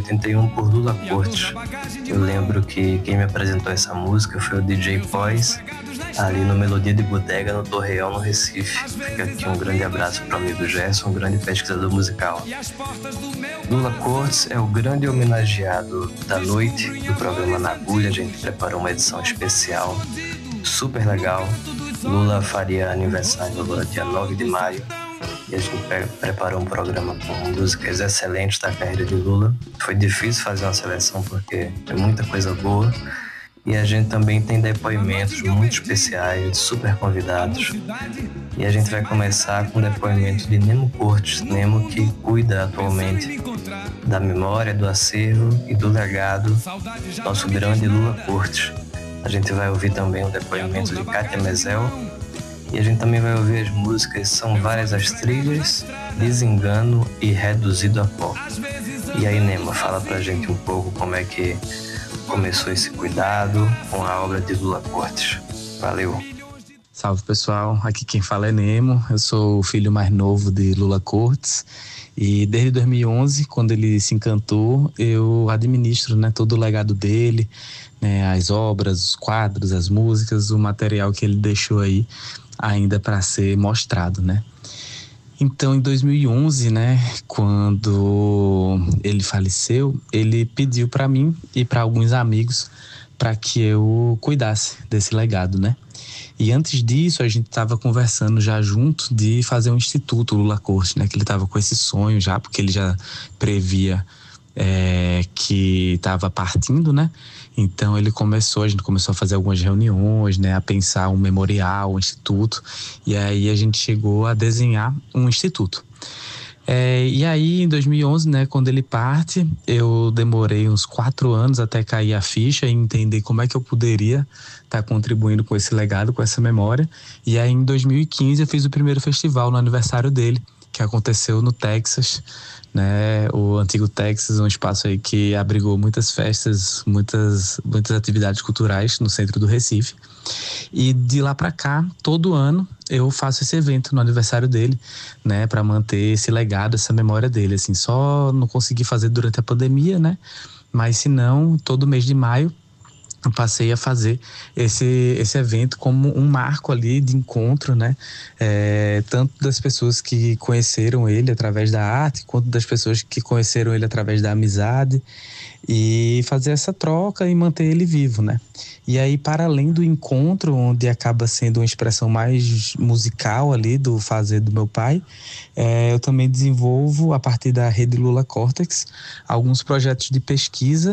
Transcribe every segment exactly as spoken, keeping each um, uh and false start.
oitenta e um por Lula Cortes. Eu lembro que quem me apresentou essa música foi o D J Pois, ali no Melodia de Bodega, no Torreão, no Recife. Fica aqui um grande abraço para o amigo Gerson, um grande pesquisador musical. Lula Cortes é o grande homenageado da noite do programa Na Agulha. A gente preparou uma edição especial, super legal. Lula faria aniversário agora dia nove de maio. E a gente pre- preparou um programa com músicas excelentes da carreira de Lula. Foi difícil fazer uma seleção porque é muita coisa boa. E a gente também tem depoimentos muito especiais, de super convidados. E a gente vai começar com o depoimento de Nemo Cortes. Nemo que cuida atualmente da memória, do acervo e do legado do nosso grande Lula Cortes. A gente vai ouvir também o depoimento de Kátia Mezel. E a gente também vai ouvir as músicas, são várias as trilhas, Desengano e Reduzido a Pó. E aí, Nemo, fala pra gente um pouco como é que começou esse cuidado com a obra de Lula Cortes. Valeu! Salve, pessoal, aqui quem fala é Nemo, eu sou o filho mais novo de Lula Cortes e desde dois mil e onze, quando ele se encantou, eu administro, né, todo o legado dele, né, as obras, os quadros, as músicas, o material que ele deixou aí ainda para ser mostrado, né. Então, em dois mil e onze, né, quando ele faleceu, ele pediu para mim e para alguns amigos para que eu cuidasse desse legado, né. E antes disso, a gente estava conversando já junto de fazer um instituto Lula Cortes, né, que ele estava com esse sonho já, porque ele já previa é, que estava partindo, né. Então ele começou, a gente começou a fazer algumas reuniões, né, a pensar um memorial, um instituto, e aí a gente chegou a desenhar um instituto. É, e aí, em dois mil e onze, né, quando ele parte, eu demorei uns quatro anos até cair a ficha e entender como é que eu poderia estar tá contribuindo com esse legado, com essa memória. E aí, em dois mil e quinze, eu fiz o primeiro festival no aniversário dele, que aconteceu no Texas, né, o antigo Texas, um espaço aí que abrigou muitas festas, muitas, muitas atividades culturais no centro do Recife. E de lá para cá, todo ano, eu faço esse evento no aniversário dele, né, para manter esse legado, essa memória dele, assim, só não consegui fazer durante a pandemia, né, mas se não, todo mês de maio, eu passei a fazer esse, esse evento como um marco ali de encontro, né? É, tanto das pessoas que conheceram ele através da arte, quanto das pessoas que conheceram ele através da amizade, e fazer essa troca e manter ele vivo, né? E aí, para além do encontro, onde acaba sendo uma expressão mais musical ali do fazer do meu pai, é, eu também desenvolvo, a partir da rede Lula Cortex, alguns projetos de pesquisa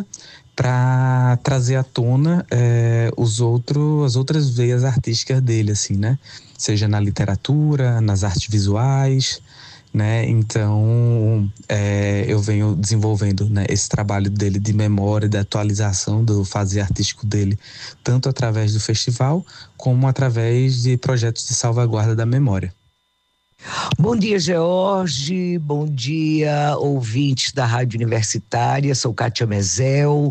para trazer à tona é, os outros, as outras veias artísticas dele, assim, né? Seja na literatura, nas artes visuais, né? Então, é, eu venho desenvolvendo, né, esse trabalho dele de memória, de atualização do fazer artístico dele, tanto através do festival, como através de projetos de salvaguarda da memória. Bom dia, George. Bom dia, ouvintes da Rádio Universitária. Sou Kátia Mezel.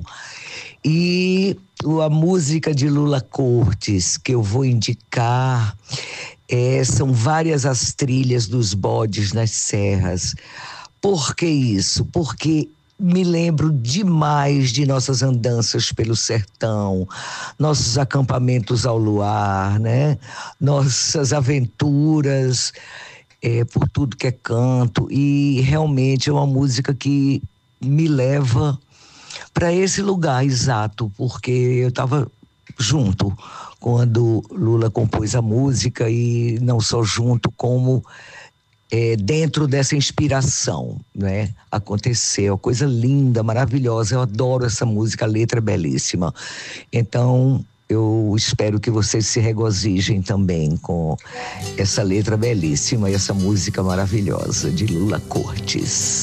E a música de Lula Cortes que eu vou indicar é, são várias as trilhas dos bodes nas serras. Por que isso? Porque me lembro demais de nossas andanças pelo sertão, nossos acampamentos ao luar, né? Nossas aventuras é, por tudo que é canto, e realmente é uma música que me leva para esse lugar exato, porque eu estava junto quando Lula compôs a música, e não só junto, como é, dentro dessa inspiração, né? Aconteceu, coisa linda, maravilhosa. Eu adoro essa música, a letra é belíssima. Então, eu espero que vocês se regozijem também com essa letra belíssima e essa música maravilhosa de Lula Cortes.